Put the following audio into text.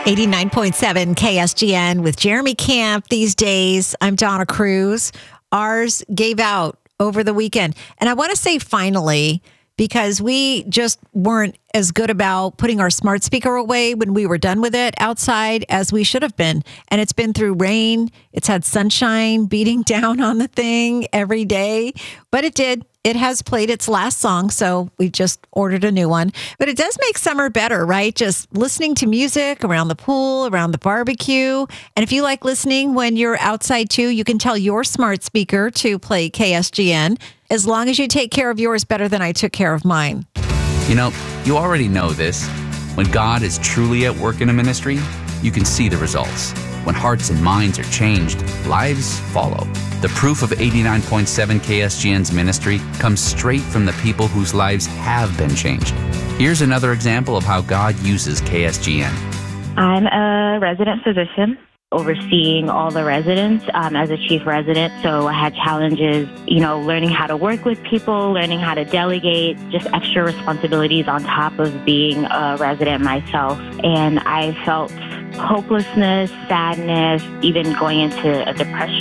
89.7 KSGN with Jeremy Camp these days. I'm Donna Cruz. Ours gave out over the weekend. And I want to say finally, because we just weren't as good about putting our smart speaker away when we were done with it outside as we should have been. And it's been through rain. It's had sunshine beating down on the thing every day. But it did. It has played its last song, so we just ordered a new one. But it does make summer better, right? Just listening to music around the pool, around the barbecue. And if you like listening when you're outside too, you can tell your smart speaker to play KSGN, as long as you take care of yours better than I took care of mine. You know, you already know this. When God is truly at work in a ministry, you can see the results. When hearts and minds are changed, lives follow. The proof of 89.7 KSGN's ministry comes straight from the people whose lives have been changed. Here's another example of how God uses KSGN. I'm a resident physician overseeing all the residents as a chief resident. So I had challenges, learning how to work with people, learning how to delegate, just extra responsibilities on top of being a resident myself. And I felt hopelessness, sadness, even going into a depression.